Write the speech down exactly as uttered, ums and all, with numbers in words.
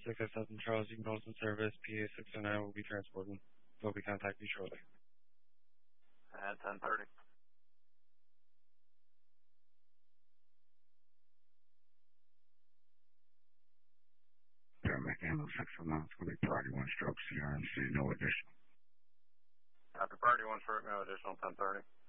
six oh seven Charles, you can call us in service. P A six oh nine will be transporting. We'll be contacting you shortly. At ten thirty. Mechanical six oh nine, it's going to be priority one stroke C R M C, no additional. After priority one stroke, no additional, ten thirty.